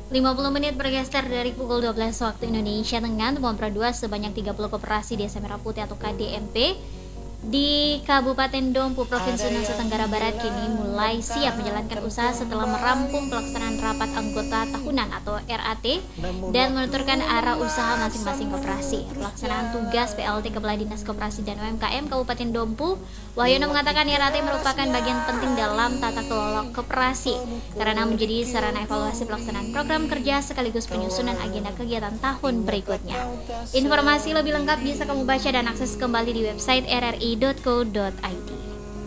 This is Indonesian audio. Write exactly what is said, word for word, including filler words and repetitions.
lima puluh menit bergeser dari pukul dua belas waktu Indonesia Tengah. Untuk Pemprov sebanyak tiga puluh koperasi Desa Merah Putih atau K D M P di Kabupaten Dompu, Provinsi Nusa Tenggara Barat kini mulai siap menjalankan usaha setelah merampung pelaksanaan rapat anggota tahunan atau R A T dan menentukan arah usaha masing-masing koperasi. Pelaksanaan tugas P L T Kepala Dinas Koperasi dan U M K M Kabupaten Dompu, Wahyono mengatakan R A T merupakan bagian penting dalam tata kelola koperasi karena menjadi sarana evaluasi pelaksanaan program kerja sekaligus penyusunan agenda kegiatan tahun berikutnya. Informasi lebih lengkap bisa kamu baca dan akses kembali di website r r i titik co titik i d.